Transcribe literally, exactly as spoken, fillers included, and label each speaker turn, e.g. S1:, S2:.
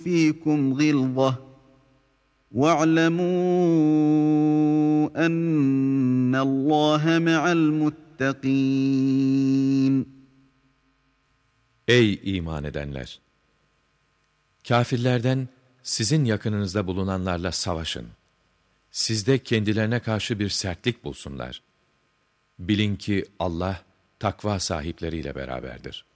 S1: فِيكُمْ غِلْظَةٌ وَاعْلَمُوا أَنَّ اللّٰهَ مَعَ الْمُتَّقِينَ.
S2: Ey iman edenler! Kâfirlerden sizin yakınınızda bulunanlarla savaşın. Sizde kendilerine karşı bir sertlik bulsunlar. Bilin ki Allah takva sahipleriyle beraberdir.